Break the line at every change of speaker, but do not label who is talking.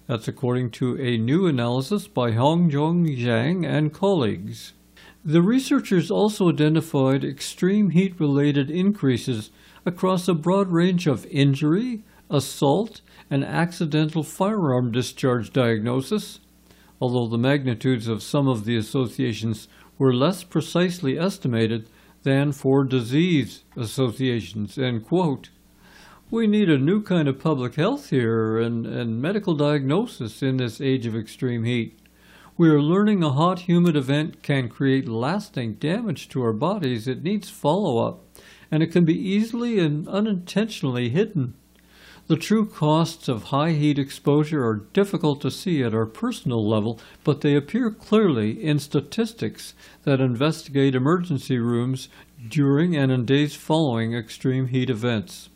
That's according to a new analysis by Hongjong Zhang and colleagues. The researchers also identified extreme heat-related increases across a broad range of injury, assault, and accidental firearm discharge diagnosis, although the magnitudes of some of the associations were less precisely estimated than for disease associations, end quote. We need a new kind of public health here and medical diagnosis in this age of extreme heat. We are learning a hot, humid event can create lasting damage to our bodies. It needs follow-up, and it can be easily and unintentionally hidden. The true costs of high heat exposure are difficult to see at our personal level, but they appear clearly in statistics that investigate emergency rooms during and in days following extreme heat events.